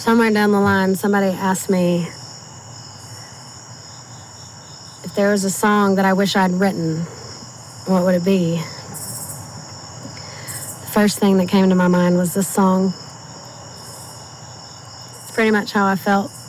somewhere down the line, somebody asked me if there was a song that I wish I'd written, what would it be? The first thing that came to my mind was this song. It's pretty much how I felt